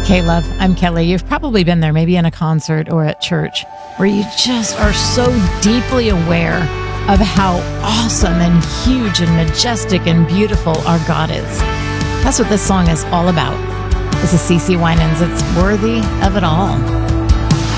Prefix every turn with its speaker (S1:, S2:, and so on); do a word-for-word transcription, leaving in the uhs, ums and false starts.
S1: Hey, love, I'm Kelly. You've probably been there, maybe in a concert or at church, where you just are so deeply aware of how awesome and huge and majestic and beautiful our God is. That's what this song is all about. This is CeCe Winans. It's worthy of it all.